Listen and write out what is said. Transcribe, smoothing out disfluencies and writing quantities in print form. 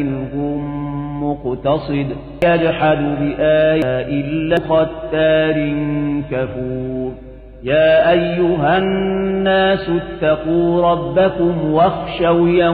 منهم مقتصد يجحد بآيات إلا ختار كفور يا أيها الناس اتقوا ربكم واخشوا